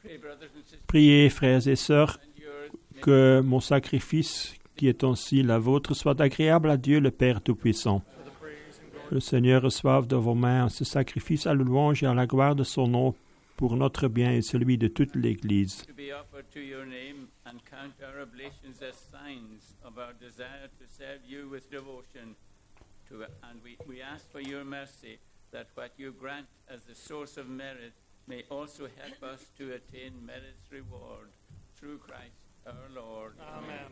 Priez, frères et sœurs, que mon sacrifice, qui est aussi la vôtre, soit agréable à Dieu le Père Tout-Puissant. Le Seigneur reçoive de vos mains ce sacrifice à la louange et à la gloire de son nom pour notre bien et celui de toute l'Église. That what you grant as the source of merit may also help us to attain merit's reward through Christ our Lord. Amen.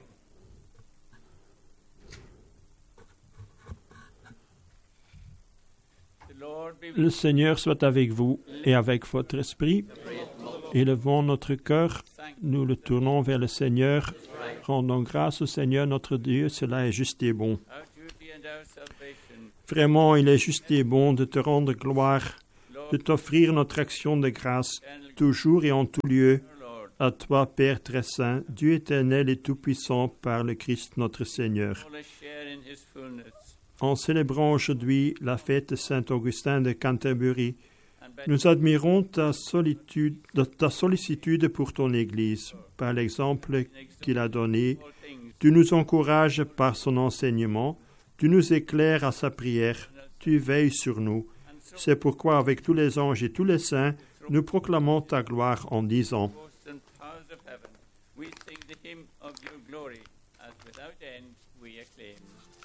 Le Seigneur soit avec vous et avec votre esprit. Élevons notre cœur, nous le tournons vers le Seigneur. Rendons grâce au Seigneur notre Dieu, cela est juste et bon. Vraiment, il est juste et bon de te rendre gloire, de t'offrir notre action de grâce, toujours et en tout lieu, à toi, Père très saint, Dieu éternel et tout-puissant, par le Christ notre Seigneur. En célébrant aujourd'hui la fête de Saint Augustin de Canterbury, nous admirons ta sollicitude pour ton Église. Par l'exemple qu'il a donné, tu nous encourages par son enseignement, tu nous éclaires à sa prière, tu veilles sur nous. C'est pourquoi, avec tous les anges et tous les saints, nous proclamons ta gloire en disant: We sing the hymn of your glory, as without end we acclaim.